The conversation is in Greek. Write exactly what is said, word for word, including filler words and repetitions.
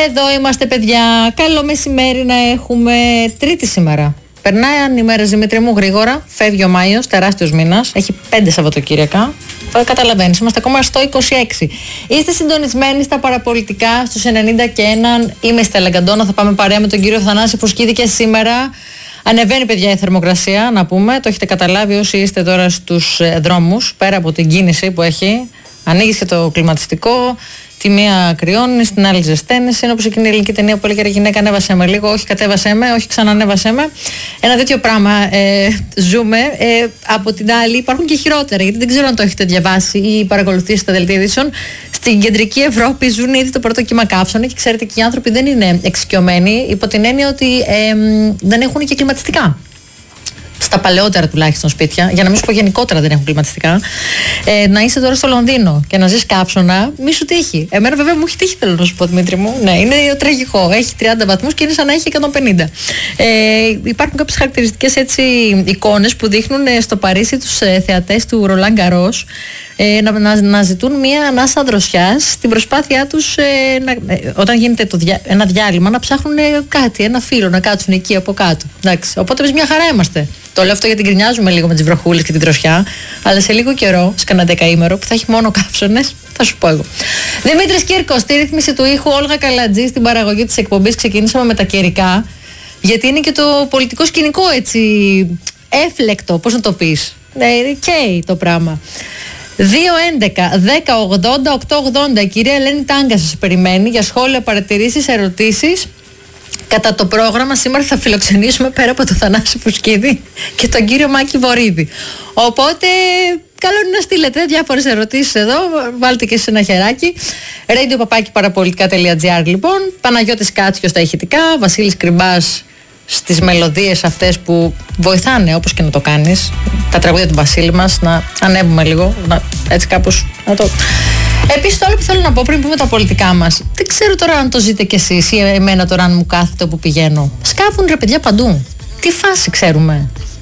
Εδώ είμαστε, παιδιά. Καλό μεσημέρι να έχουμε. Τρίτη σήμερα. Περνάει η μέρα, Δημήτρη μου, γρήγορα. Φεύγει ο Μάιος, τεράστιος μήνας. Έχει πέντε Σαββατοκύριακα. Καταλαβαίνεις, είμαστε ακόμα στο είκοσι έξι. Είστε συντονισμένοι στα παραπολιτικά, στους ενενήντα και ένα. Είμαι στη Λαγκαντώνα, θα πάμε παρέα με τον κύριο Θανάση Φουσκίδη και σήμερα. Ανεβαίνει, παιδιά, η θερμοκρασία, να πούμε. Το έχετε καταλάβει όσοι είστε τώρα στους δρόμους, πέρα από την κίνηση που έχει. Ανοίγεις και το κλιματιστικό. Τη μία κρυώνει, την άλλη ζεσταίνεις. Είναι όπως εκείνη η ελληνική ταινία που έλεγε ρε γυναίκα, ανέβασέ με λίγο. Όχι, κατέβασέ με, όχι, ξανανέβασέ με. Ένα τέτοιο πράγμα ε, ζούμε. Ε, από την άλλη, υπάρχουν και χειρότερα, γιατί δεν ξέρω αν το έχετε διαβάσει ή παρακολουθήσει τα δελτία ειδήσεων. Στην κεντρική Ευρώπη ζουν ήδη το πρώτο κύμα καύσωνα και ξέρετε, και οι άνθρωποι δεν είναι εξοικειωμένοι υπό την έννοια ότι ε, δεν έχουν και κλιματιστικά. Στα παλαιότερα τουλάχιστον σπίτια, για να μην σου πω γενικότερα δεν έχουν κλιματιστικά. Ε, να είσαι τώρα στο Λονδίνο και να ζεις καύσωνα, μη σου τύχει. Εμένα βέβαια μου έχει τύχει, θέλω να σου πω, Δημήτρη μου. Ναι, είναι τραγικό. Έχει τριάντα βαθμούς και είναι σαν να έχει εκατόν πενήντα. Ε, υπάρχουν κάποιες χαρακτηριστικές έτσι εικόνες που δείχνουν ε, στο Παρίσι τους ε, θεατές του Ρολάν Γκαρός ε, να, να, να ζητούν μία ανάσα δροσιάς στην προσπάθειά τους ε, να, ε, όταν γίνεται το διά, ένα διάλειμμα να ψάχνουν ε, κάτι, ένα φύλλο να κάτσουν εκεί από κάτω. Εντάξει. Οπότε εμείς μια χαρά είμαστε. Το λέω αυτό γιατί γκρινιάζουμε λίγο με τις βροχούλες και την δροσιά, αλλά σε λίγο καιρό, σε κανένα δεκαήμερο που θα έχει μόνο καύσωνες, θα σου πω εγώ. Δημήτρης Κύρκος, στη ρύθμιση του ήχου, Όλγα Καλατζή στην παραγωγή της εκπομπής. Ξεκινήσαμε με τα καιρικά, γιατί είναι και το πολιτικό σκηνικό έτσι έφλεκτο, πώς να το πεις. Ναι, καίει το πράγμα. δύο έντεκα δέκα ογδόντα οκτώ ογδόντα. Η κυρία Ελένη Τάγκα σας περιμένει για σχόλια, παρατηρήσεις, ερωτήσεις. Κατά το πρόγραμμα σήμερα θα φιλοξενήσουμε πέρα από τον Θανάση Φουσκίδη και τον κύριο Μάκη Βορίδη. Οπότε καλό είναι να στείλετε διάφορες ερωτήσεις εδώ, βάλτε και σε ένα χεράκι. radio παπάκι παραπολιτικά τελεία τζι άρ λοιπόν. Παναγιώτης Κάτσιος στα ηχητικά, Βασίλης Κρυμπάς στις μελωδίες αυτές που βοηθάνε όπως και να το κάνεις. Τα τραγούδια του Βασίλη μας, να ανέβουμε λίγο, να, έτσι κάπως να το... Επίσης, το άλλο που θέλω να πω πριν πούμε τα πολιτικά μας, δεν ξέρω τώρα αν το ζείτε κι εσείς ή εμένα τώρα αν μου κάθεται όπου πηγαίνω. Σκάβουν ρε παιδιά παντού. Τι φάση ξέρουμε.